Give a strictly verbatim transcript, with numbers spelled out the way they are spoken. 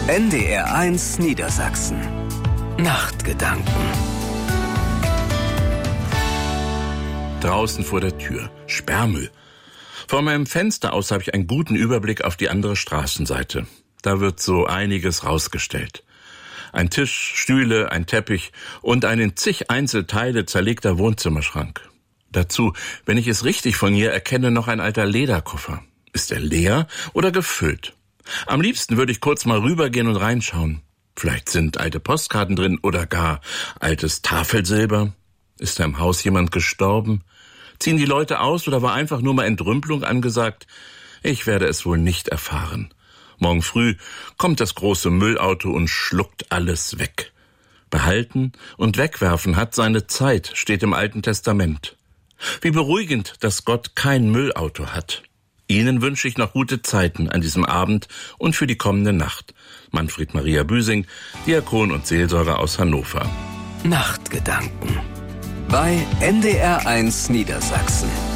N D R eins Niedersachsen. Nachtgedanken. Draußen vor der Tür. Sperrmüll. Vor meinem Fenster aus habe ich einen guten Überblick auf die andere Straßenseite. Da wird so einiges rausgestellt. Ein Tisch, Stühle, ein Teppich und ein in zig Einzelteile zerlegter Wohnzimmerschrank. Dazu, wenn ich es richtig von hier erkenne, noch ein alter Lederkoffer. Ist er leer oder gefüllt? Am liebsten würde ich kurz mal rübergehen und reinschauen. Vielleicht sind alte Postkarten drin oder gar altes Tafelsilber. Ist da im Haus jemand gestorben? Ziehen die Leute aus oder war einfach nur mal Entrümpelung angesagt? Ich werde es wohl nicht erfahren. Morgen früh kommt das große Müllauto und schluckt alles weg. Behalten und wegwerfen hat seine Zeit, steht im Alten Testament. Wie beruhigend, dass Gott kein Müllauto hat. Ihnen wünsche ich noch gute Zeiten an diesem Abend und für die kommende Nacht. Manfred Maria Büsing, Diakon und Seelsorger aus Hannover. Nachtgedanken bei N D R eins Niedersachsen.